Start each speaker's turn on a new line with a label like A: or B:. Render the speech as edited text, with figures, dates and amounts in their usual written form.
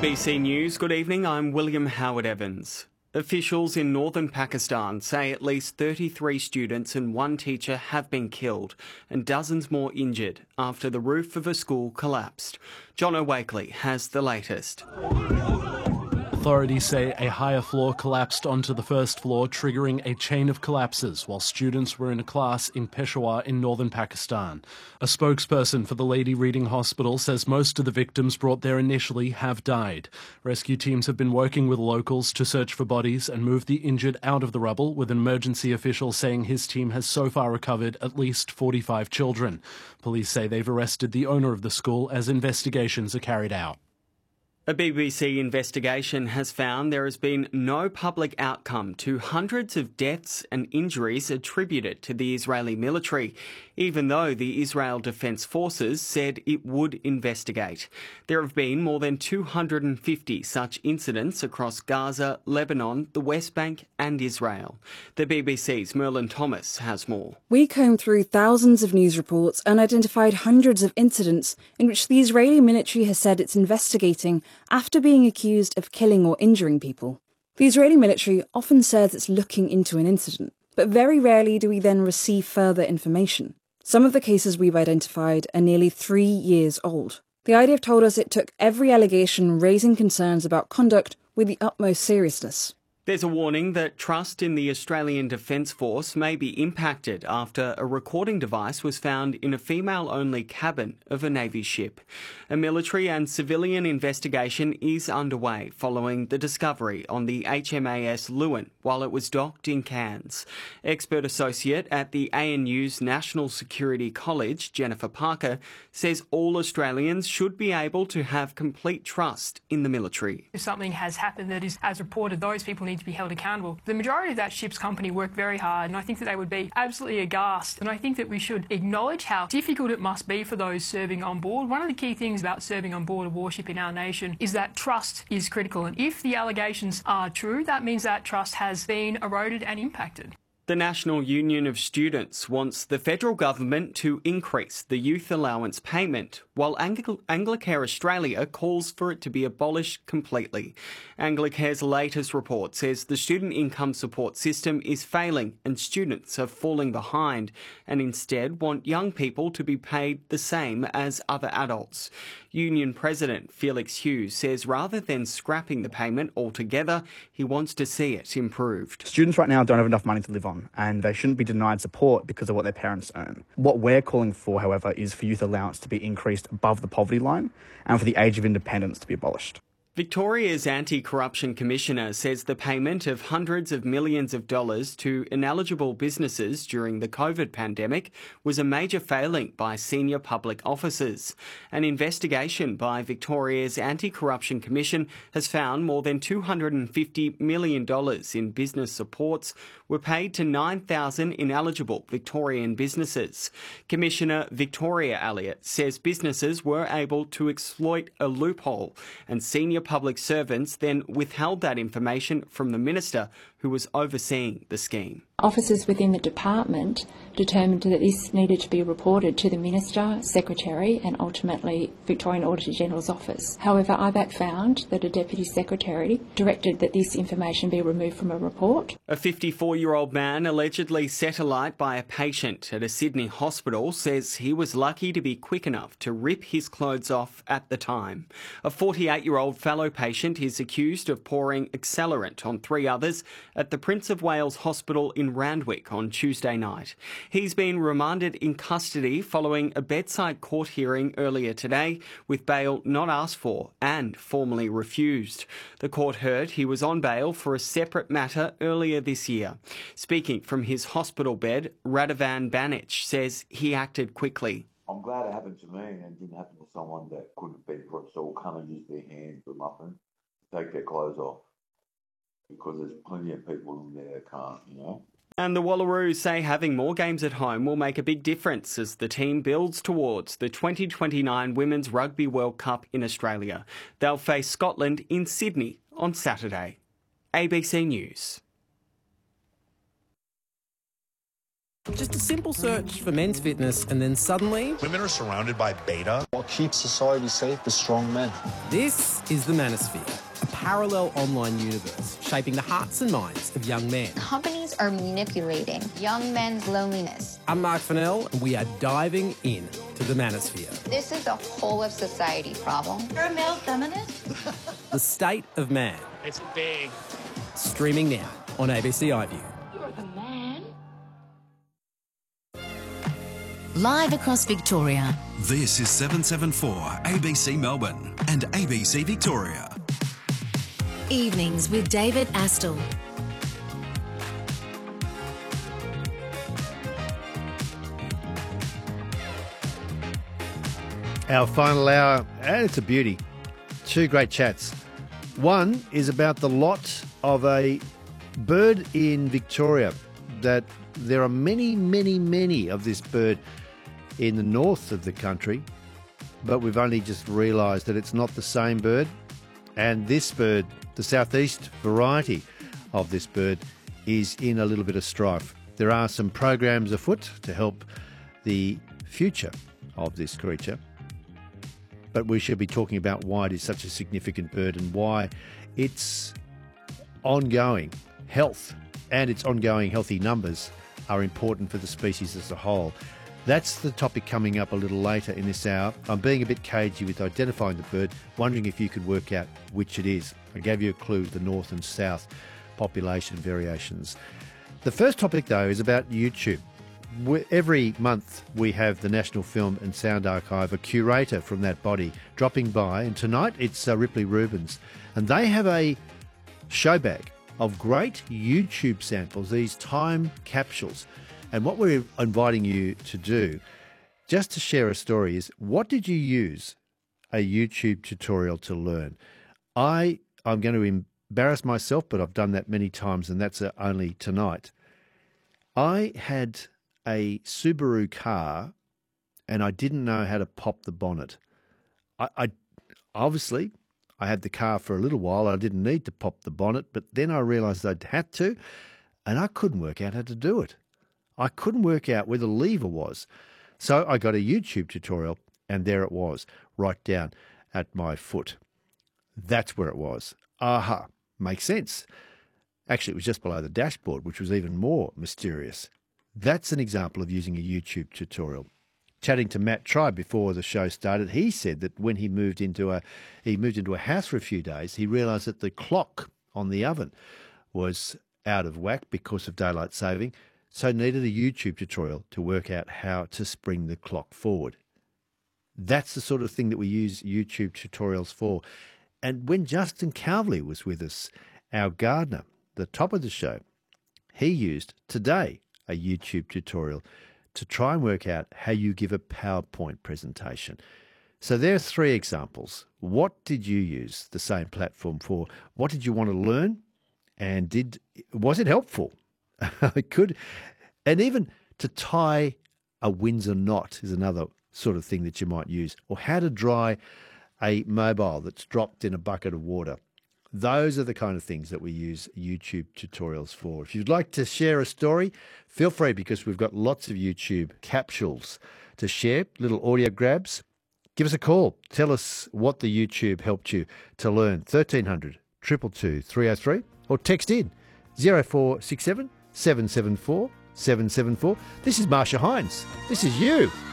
A: ABC News, good evening, I'm William Howard Evans. Officials in northern Pakistan say at least 33 students and one teacher have been killed and dozens more injured after the roof of a school collapsed. John O'Wakely has the latest.
B: Authorities say a higher floor collapsed onto the first floor, triggering a chain of collapses while students were in a class in Peshawar in northern Pakistan. A spokesperson for the Lady Reading Hospital says most of the victims brought there initially have died. Rescue teams have been working with locals to search for bodies and move the injured out of the rubble, with an emergency official saying his team has so far recovered at least 45 children. Police say they've arrested the owner of the school as investigations are carried out.
A: A BBC investigation has found there has been no public outcome to hundreds of deaths and injuries attributed to the Israeli military, even though the Israel Defence Forces said it would investigate. There have been more than 250 such incidents across Gaza, Lebanon, the West Bank and Israel. The BBC's Merlin Thomas has more.
C: We combed through thousands of news reports and identified hundreds of incidents in which the Israeli military has said it's investigating after being accused of killing or injuring people. The Israeli military often says it's looking into an incident, but very rarely do we then receive further information. Some of the cases we've identified are nearly 3 years old. The IDF told us it took every allegation raising concerns about conduct with the utmost seriousness.
A: There's a warning that trust in the Australian Defence Force may be impacted after a recording device was found in a female-only cabin of a Navy ship. A military and civilian investigation is underway following the discovery on the HMAS Lewin while it was docked in Cairns. Expert associate at the ANU's National Security College, Jennifer Parker, says all Australians should be able to have complete trust in the military.
D: If something has happened that is as reported, those people need to be held accountable. The majority of that ship's company worked very hard, and I think that they would be absolutely aghast. And I think that we should acknowledge how difficult it must be for those serving on board. One of the key things about serving on board a warship in our nation is that trust is critical. And if the allegations are true, that means that trust has been eroded and impacted.
A: The National Union of Students wants the federal government to increase the youth allowance payment, while Anglicare Australia calls for it to be abolished completely. Anglicare's latest report says the student income support system is failing and students are falling behind, and instead want young people to be paid the same as other adults. Union President Felix Hughes says rather than scrapping the payment altogether, he wants to see it improved.
E: Students right now don't have enough money to live on, and they shouldn't be denied support because of what their parents earn. What we're calling for, however, is for youth allowance to be increased above the poverty line and for the age of independence to be abolished.
A: Victoria's Anti-Corruption Commissioner says the payment of hundreds of millions of dollars to ineligible businesses during the COVID pandemic was a major failing by senior public officers. An investigation by Victoria's Anti-Corruption Commission has found more than $250 million in business supports were paid to 9,000 ineligible Victorian businesses. Commissioner Victoria Elliott says businesses were able to exploit a loophole, and senior public servants then withheld that information from the minister who was overseeing the scheme.
F: Officers within the department determined that this needed to be reported to the Minister, Secretary and ultimately Victorian Auditor General's office. However, IBAC found that a Deputy Secretary directed that this information be removed from a report.
A: A 54-year-old man allegedly set alight by a patient at a Sydney hospital says he was lucky to be quick enough to rip his clothes off at the time. A 48-year-old fellow patient is accused of pouring accelerant on 3 others at the Prince of Wales Hospital in Randwick on Tuesday night. He's been remanded in custody following a bedside court hearing earlier today, with bail not asked for and formally refused. The court heard he was on bail for a separate matter earlier this year. Speaking from his hospital bed, Radovan Banic says he acted quickly.
G: I'm glad it happened to me and it didn't happen to someone that couldn't have been for it, so kind of use their hands or nothing to take their clothes off. Because there's plenty of people in there that can't, you know.
A: And the Wallaroos say having more games at home will make a big difference as the team builds towards the 2029 Women's Rugby World Cup in Australia. They'll face Scotland in Sydney on Saturday. ABC News.
H: Just a simple search for men's fitness and then suddenly...
I: women are surrounded by beta.
J: What keeps society safe is strong men.
H: This is the Manosphere, a parallel online universe shaping the hearts and minds of young men.
K: Companies are manipulating young men's loneliness.
H: I'm Mark Fennell and we are diving in to the Manosphere.
K: This is a whole of society problem. You're a male feminist?
H: The State of Man.
L: It's big.
H: Streaming now on ABC iView.
K: You're the man.
M: Live across Victoria.
N: This is 774 ABC Melbourne and ABC Victoria.
M: Evenings with David Astle.
O: Our final hour, and it's a beauty. Two great chats. One is about the lot of a bird in Victoria, that there are many, many, many of this bird in the north of the country, but we've only just realised that it's not the same bird. And this bird, the southeast variety of this bird, is in a little bit of strife. There are some programs afoot to help the future of this creature, but we should be talking about why it is such a significant bird and why its ongoing health and its ongoing healthy numbers are important for the species as a whole. That's the topic coming up a little later in this hour. I'm being a bit cagey with identifying the bird, wondering if you could work out which it is. I gave you a clue, the north and south population variations. The first topic, though, is about YouTube. Every month we have the National Film and Sound Archive, a curator from that body, dropping by, and tonight it's Ripley Rubens. And they have a show bag of great YouTube samples, these time capsules. And what we're inviting you to do, just to share a story, is what did you use a YouTube tutorial to learn? I'm going to embarrass myself, but I've done that many times, and that's only tonight. I had a Subaru car, and I didn't know how to pop the bonnet. I obviously, I had the car for a little while. I didn't need to pop the bonnet, but then I realised I'd had to, and I couldn't work out how to do it. I couldn't work out where the lever was. So I got a YouTube tutorial, and there it was, right down at my foot. That's where it was. Aha, makes sense. Actually, it was just below the dashboard, which was even more mysterious. That's an example of using a YouTube tutorial. Chatting to Matt Tribe before the show started, he said that when he moved into a house for a few days, he realised that the clock on the oven was out of whack because of daylight saving, so needed a YouTube tutorial to work out how to spring the clock forward. That's the sort of thing that we use YouTube tutorials for. And when Justin Calvley was with us, our gardener, the top of the show, he used today a YouTube tutorial to try and work out how you give a PowerPoint presentation. So there are three examples. What did you use the same platform for? What did you want to learn? And was it helpful? It could. And even to tie a Windsor knot is another sort of thing that you might use. Or how to dry a mobile that's dropped in a bucket of water. Those are the kind of things that we use YouTube tutorials for. If you'd like to share a story, feel free, because we've got lots of YouTube capsules to share, little audio grabs. Give us a call. Tell us what the YouTube helped you to learn. 1300 222 303 or text in 0467 774 774. This is Marsha Hines. This is you.